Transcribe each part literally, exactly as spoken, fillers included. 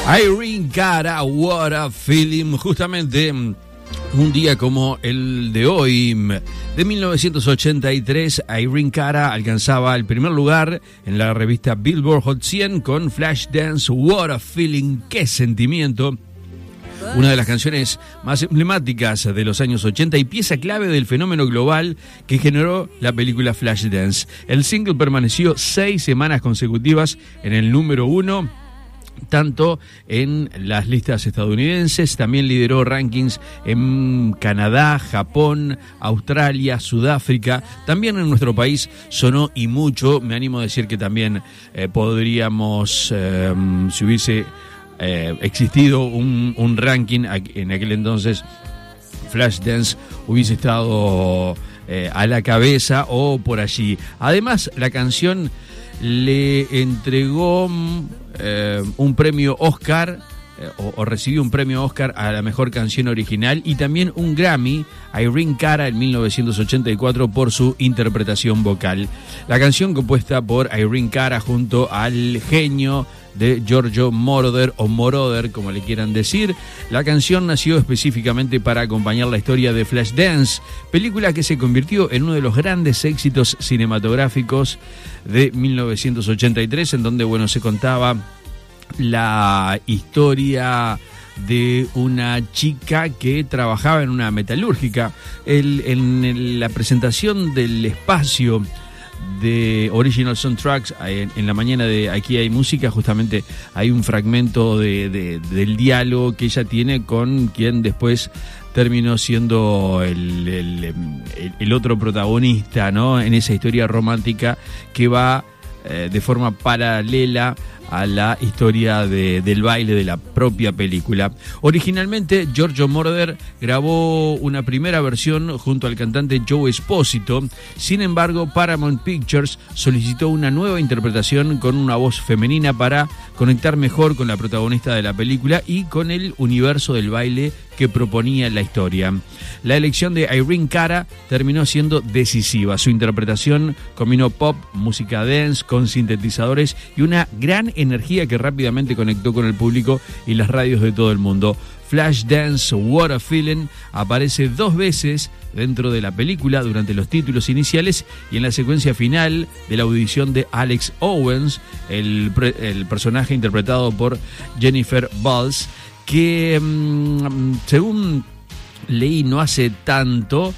Irene Cara, What a Feeling. Justamente un día como el de hoy, de mil novecientos ochenta y tres, Irene Cara alcanzaba el primer lugar en la revista Billboard Hot cien con Flashdance, What a Feeling, qué sentimiento. Una de las canciones más emblemáticas de los años ochenta y pieza clave del fenómeno global que generó la película Flashdance. El single permaneció seis semanas consecutivas en el número uno, tanto en las listas estadounidenses, también lideró rankings en Canadá, Japón, Australia, Sudáfrica, también en nuestro país sonó y mucho. Me animo a decir que también eh, podríamos, eh, si hubiese eh, existido un, un ranking en aquel entonces, Flashdance hubiese estado eh, a la cabeza o por allí. Además, la canción le entregó eh, un premio Oscar eh, o, o recibió un premio Oscar a la mejor canción original y también un Grammy a Irene Cara en mil novecientos ochenta y cuatro por su interpretación vocal. La canción, compuesta por Irene Cara junto al genio de Giorgio Moroder o Moroder, como le quieran decir. La canción nació específicamente para acompañar la historia de Flashdance, película que se convirtió en uno de los grandes éxitos cinematográficos de mil novecientos ochenta y tres, en donde, bueno, se contaba la historia de una chica que trabajaba en una metalúrgica. El, en la presentación del espacio de Original Soundtracks en, en la mañana de Aquí hay música, justamente hay un fragmento de, de, del diálogo que ella tiene con quien después terminó siendo el, el, el, el otro protagonista, ¿no?, en esa historia romántica que va eh, de forma paralela a la historia de, del baile de la propia película. Originalmente, Giorgio Moroder grabó una primera versión junto al cantante Joe Esposito. Sin embargo, Paramount Pictures solicitó una nueva interpretación con una voz femenina para conectar mejor con la protagonista de la película y con el universo del baile que proponía la historia. La elección de Irene Cara terminó siendo decisiva. Su interpretación combinó pop, música dance con sintetizadores y una gran energía que rápidamente conectó con el público y las radios de todo el mundo. Flashdance, What a Feeling aparece dos veces dentro de la película durante los títulos iniciales y en la secuencia final de la audición de Alex Owens, el, el personaje interpretado por Jennifer Balls, que mmm, según leí no hace tanto,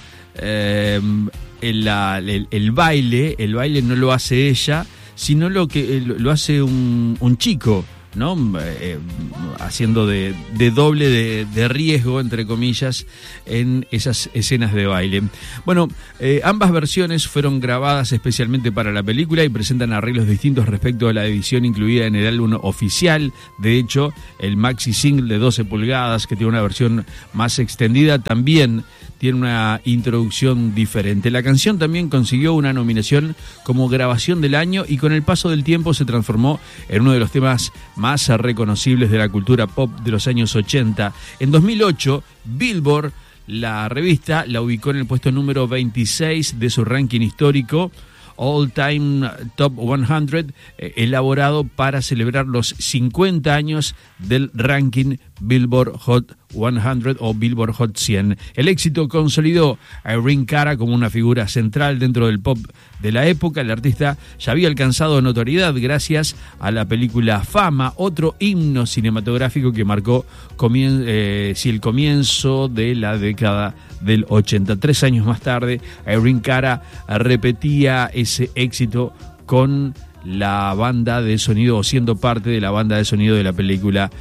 eh, el, el, el baile, el baile no lo hace ella, sino lo que lo hace un, un chico, ¿no? Eh, haciendo de, de doble de, de riesgo, entre comillas, en esas escenas de baile. Bueno, eh, ambas versiones fueron grabadas especialmente para la película y presentan arreglos distintos respecto a la edición incluida en el álbum oficial. De hecho, el maxi single de doce pulgadas, que tiene una versión más extendida, también tiene una introducción diferente. La canción también consiguió una nominación como grabación del año y con el paso del tiempo se transformó en uno de los temas más reconocibles de la cultura pop de los años ochenta. En dos mil ocho, Billboard, la revista, la ubicó en el puesto número veintiséis de su ranking histórico All Time Top cien, eh, elaborado para celebrar los cincuenta años del ranking Billboard Hot cien o Billboard Hot cien. El éxito consolidó a Irene Cara como una figura central dentro del pop de la época. El artista ya había alcanzado notoriedad gracias a la película Fama, otro himno cinematográfico que marcó comien- eh, si el comienzo de la década del ochenta. Tres años más tarde, Irene Cara repetía ese éxito con la banda de sonido, o siendo parte de la banda de sonido de la película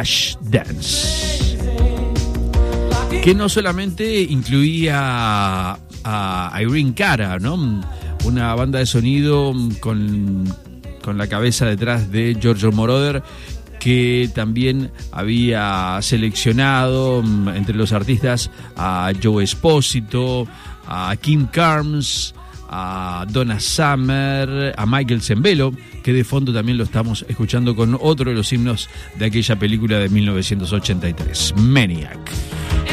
Flashdance, que no solamente incluía a Irene Cara, ¿no?, una banda de sonido con, con la cabeza detrás de Giorgio Moroder, que también había seleccionado entre los artistas a Joe Esposito, a Kim Carnes, a Donna Summer, a Michael Sembello, que de fondo también lo estamos escuchando con otro de los himnos de aquella película de mil novecientos ochenta y tres, Maniac.